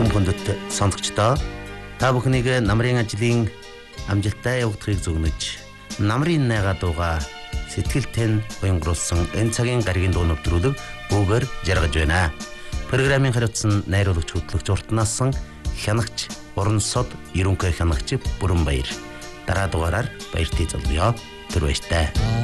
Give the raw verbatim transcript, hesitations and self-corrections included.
эрхэм хүндэт сонсогчдоо та бүхнийг намрын ажлын амжилттай явагдахыг зөвнөж намрын найгаа дууга сэтгэлтэй нь уянгуулсан энэ цагийн гаригийн дуу нэвтрүүлэг бүгээр жаргаж байна. Программын хариуцсан найруулагч хөтлөгч Уртнасан хянагч Уран сод ерөнхий хянагч Бүрэнбаяр. Дараа дугаараар баяртай залбиё. Тэр баяртай.